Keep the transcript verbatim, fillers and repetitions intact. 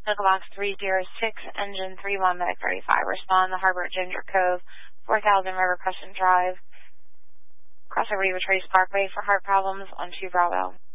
Medical Box three zero six, Engine three one, Medic thirty-five. Respond to Harbor at Ginger Cove, four thousand River Crescent Drive. Cross over Eva Trace Parkway for heart problems on two Bravo.